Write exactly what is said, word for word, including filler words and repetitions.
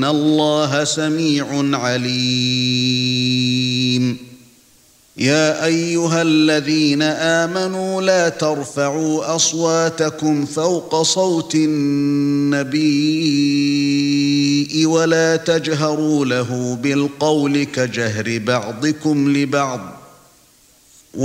إِنَّ اللَّهَ سَمِيعٌ عَلِيمٌ يَا أَيُّهَا الَّذِينَ آمَنُوا لَا تَرْفَعُوا أَصْوَاتَكُمْ فَوْقَ صَوْتِ النَّبِيِّ وَلَا تَجْهَرُوا لَهُ بِالْقَوْلِ كَجَهْرِ بَعْضِكُمْ لِبَعْضٍ